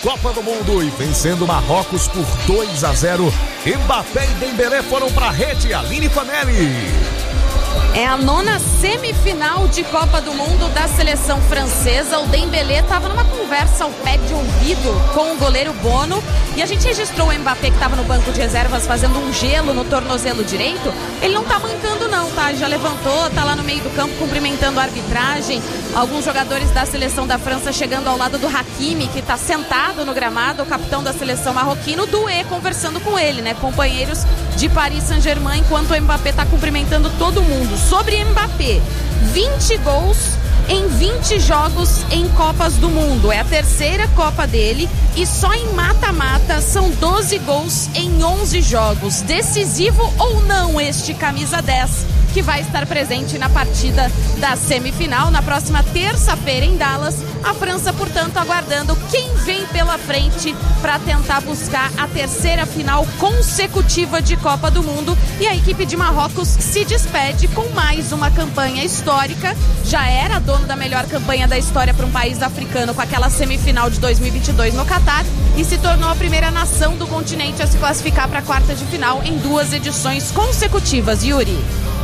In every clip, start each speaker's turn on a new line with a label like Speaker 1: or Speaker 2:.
Speaker 1: Copa do Mundo e vencendo Marrocos por 2-0. Mbappé e Dembélé foram para a rede. Aline Fanelli.
Speaker 2: É a 9ª semifinal de Copa do Mundo da seleção francesa. O Dembélé estava numa conversa ao pé de ouvido com o goleiro Bono. E a gente registrou o Mbappé, que estava no banco de reservas fazendo um gelo no tornozelo direito. Ele não tá mancando não, tá? Já levantou, tá lá no meio do campo cumprimentando a arbitragem. Alguns jogadores da seleção da França chegando ao lado do Hakimi, que tá sentado no gramado, o capitão da seleção marroquino, Doué, conversando com ele, né? Companheiros de Paris Saint-Germain, enquanto o Mbappé tá cumprimentando todo mundo. Sobre Mbappé, 20 gols em 20 jogos em Copas do Mundo. É a terceira Copa dele e só em mata-mata são 12 gols em 11 jogos. Decisivo ou não este camisa 10, que vai estar presente na partida da semifinal na próxima terça-feira em Dallas. A França, portanto, aguardando quem vem pela frente para tentar buscar a terceira final consecutiva de Copa do Mundo. E a equipe de Marrocos se despede com mais uma campanha histórica. Já era dono da melhor campanha da história para um país africano com aquela semifinal de 2022 no Catar e se tornou a primeira nação do continente a se classificar para a quarta de final em 2 edições consecutivas. Yuri.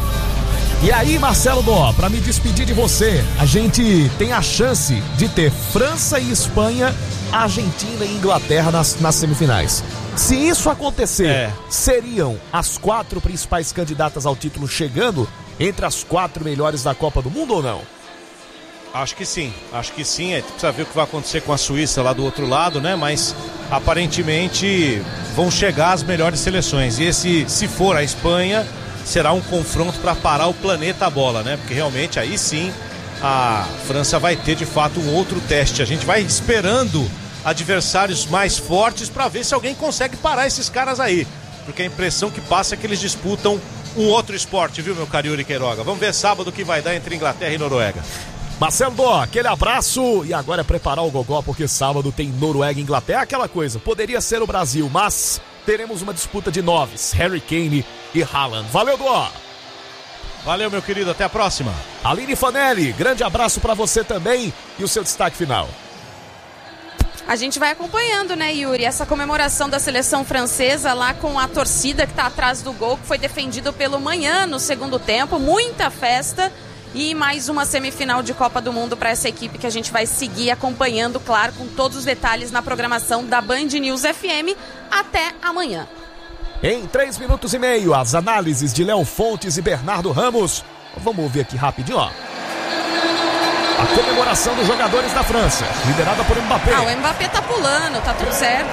Speaker 1: E aí, Marcelo Dó, para me despedir de você, a gente tem a chance de ter França e Espanha, Argentina e Inglaterra nas semifinais. Se isso acontecer, seriam as 4 principais candidatas ao título chegando entre as 4 melhores da Copa do Mundo ou não?
Speaker 3: Acho que sim. Precisa ver o que vai acontecer com a Suíça lá do outro lado, né? Mas aparentemente vão chegar as melhores seleções. E se for a Espanha, será um confronto para parar o planeta bola, né? Porque realmente aí sim a França vai ter de fato um outro teste. A gente vai esperando adversários mais fortes para ver se alguém consegue parar esses caras aí. Porque a impressão que passa é que eles disputam um outro esporte, viu, meu caro Yuri Queiroga? Vamos ver sábado o que vai dar entre Inglaterra e Noruega.
Speaker 1: Marcelo Dó, aquele abraço e agora é preparar o gogó porque sábado tem Noruega e Inglaterra, aquela coisa, poderia ser o Brasil, mas teremos uma disputa de 9s, Harry Kane e Haaland. Valeu, Dó!
Speaker 3: Valeu, meu querido, até a próxima.
Speaker 1: Aline Fanelli, grande abraço pra você também e o seu destaque final.
Speaker 2: A gente vai acompanhando, né, Yuri, essa comemoração da seleção francesa lá com a torcida que tá atrás do gol, que foi defendido pelo Manhã no segundo tempo, muita festa. E mais uma semifinal de Copa do Mundo para essa equipe que a gente vai seguir acompanhando, claro, com todos os detalhes na programação da Band News FM. Até amanhã.
Speaker 1: Em 3 minutos e meio, as análises de Léo Fontes e Bernardo Ramos. Vamos ouvir aqui rapidinho, ó. A comemoração dos jogadores da França, liderada por Mbappé.
Speaker 2: O Mbappé tá pulando, tá tudo certo.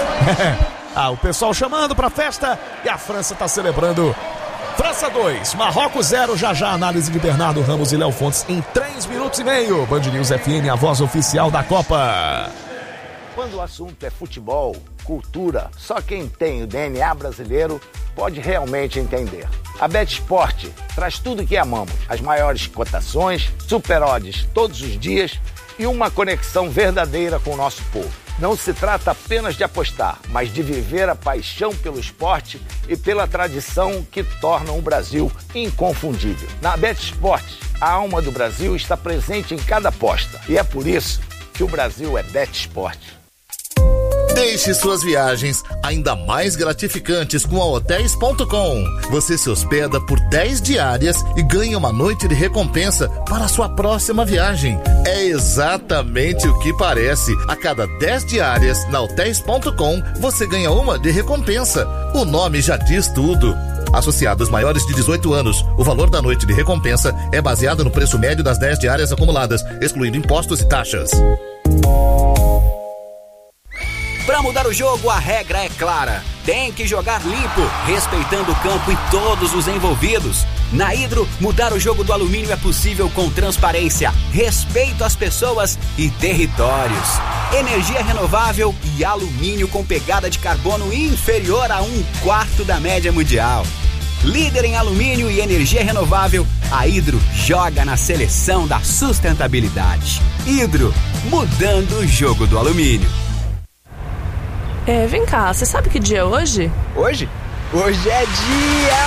Speaker 1: O pessoal chamando pra festa e a França tá celebrando. França 2, Marrocos 0, já a análise de Bernardo Ramos e Léo Fontes em 3 minutos e meio. Band News FM, a voz oficial da Copa.
Speaker 4: Quando o assunto é futebol, cultura, só quem tem o DNA brasileiro pode realmente entender. A BetSport traz tudo que amamos, as maiores cotações, super odds todos os dias e uma conexão verdadeira com o nosso povo. Não se trata apenas de apostar, mas de viver a paixão pelo esporte e pela tradição que tornam o Brasil inconfundível. Na BetSport, a alma do Brasil está presente em cada aposta. E é por isso que o Brasil é BetSport.
Speaker 5: Deixe suas viagens ainda mais gratificantes com a Hotels.com. Você se hospeda por 10 diárias e ganha uma noite de recompensa para a sua próxima viagem. É exatamente o que parece. A cada 10 diárias na Hotels.com, você ganha uma de recompensa. O nome já diz tudo. Associados maiores de 18 anos, o valor da noite de recompensa é baseado no preço médio das 10 diárias acumuladas, excluindo impostos e taxas.
Speaker 6: Para mudar o jogo, a regra é clara. Tem que jogar limpo, respeitando o campo e todos os envolvidos. Na Hidro, mudar o jogo do alumínio é possível com transparência, respeito às pessoas e territórios. Energia renovável e alumínio com pegada de carbono inferior a 1/4 da média mundial. Líder em alumínio e energia renovável, a Hidro joga na seleção da sustentabilidade. Hidro, mudando o jogo do alumínio.
Speaker 7: Vem cá, você sabe que dia é hoje?
Speaker 8: Hoje? Hoje é dia